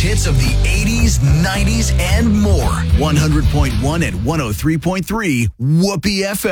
hits of the 80s, 90s, and more. 100.1 and 103.3 Whoopee FM.